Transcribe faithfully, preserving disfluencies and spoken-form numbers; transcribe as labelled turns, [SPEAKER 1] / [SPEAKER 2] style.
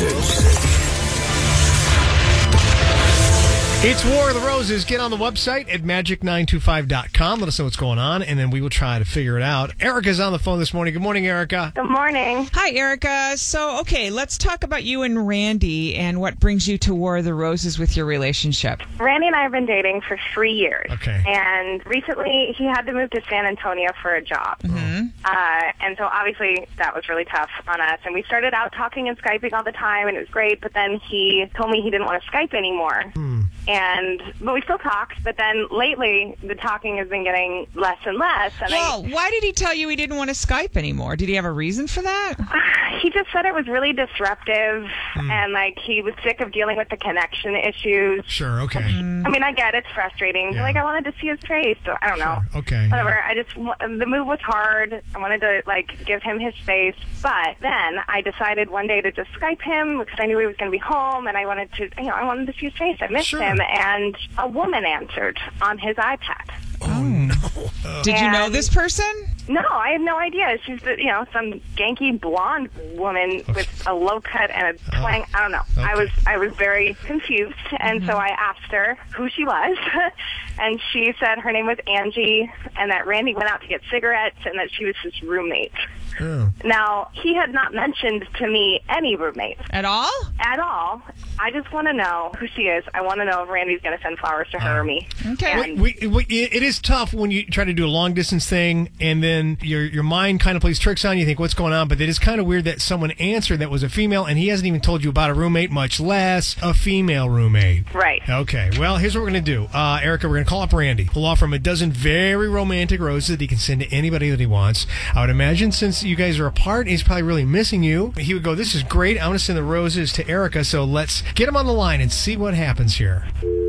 [SPEAKER 1] Roses.
[SPEAKER 2] It's War of the Roses. Get on the website at magic nine two five dot com. Let us know what's going on, and then we will try to figure it out. Erica's on the phone this morning. Good morning, Erica.
[SPEAKER 3] Good morning.
[SPEAKER 4] Hi, Erica. So, okay, let's talk about you and Randy and what brings you to War of the Roses with your relationship.
[SPEAKER 3] Randy and I have been dating for three years.
[SPEAKER 2] Okay.
[SPEAKER 3] And recently he had to move to San Antonio for a job.
[SPEAKER 4] Mm-hmm.
[SPEAKER 3] Uh, and so obviously that was really tough on us. And we started out talking and Skyping all the time, and it was great. But then he told me he didn't want to Skype anymore.
[SPEAKER 2] Hmm.
[SPEAKER 3] And but we still talked, but then lately the talking has been getting less and less. And
[SPEAKER 4] Well, why did he tell you he didn't want to Skype anymore? Did he have a reason for that?
[SPEAKER 3] I, he just said it was really disruptive,
[SPEAKER 2] Mm.
[SPEAKER 3] and like he was sick of dealing with the connection issues.
[SPEAKER 2] Sure, okay.
[SPEAKER 3] I mean, I get it's frustrating.
[SPEAKER 2] Yeah.
[SPEAKER 3] Like I wanted to see his face. So I don't know.
[SPEAKER 2] Sure, okay.
[SPEAKER 3] Whatever. I just wa- the move was hard. I wanted to like give him his space, but then I decided one day to just Skype him because I knew he was going to be home, and I wanted to, you know, I wanted to see his face. I missed
[SPEAKER 2] Sure.
[SPEAKER 3] him, and a woman answered on his iPad.
[SPEAKER 2] Oh, no. Uh,
[SPEAKER 4] Did you know
[SPEAKER 3] And-
[SPEAKER 4] this person?
[SPEAKER 3] No, I have no idea. She's, the, you know, some ganky blonde woman with a low cut and a twang. I don't know. I
[SPEAKER 2] Okay.
[SPEAKER 3] was, I was very confused, and so I asked her who she was, and she said her name was Angie, and that Randy went out to get cigarettes, and that she was his roommate.
[SPEAKER 2] oh.
[SPEAKER 3] Now, he had not mentioned to me any roommates
[SPEAKER 4] At all?
[SPEAKER 3] at all. I just want to know who she is. I want to know if Randy's going to send flowers to her or me.
[SPEAKER 4] Okay.
[SPEAKER 3] And-
[SPEAKER 2] We, we, it is tough when you try to do a long distance thing and then your your mind kind of plays tricks on you. You think, what's going on? But it is kind of weird that someone answered that was a female and he hasn't even told you about a roommate, much less a female roommate.
[SPEAKER 3] Right.
[SPEAKER 2] Okay, well, here's what we're going to do. Uh, Erica, we're going to call up Randy. We'll offer him a dozen very romantic roses that he can send to anybody that he wants. I would imagine since you guys are apart, he's probably really missing you. He would go, this is great. I want to send the roses to Erica, so let's get him on the line and see what happens here.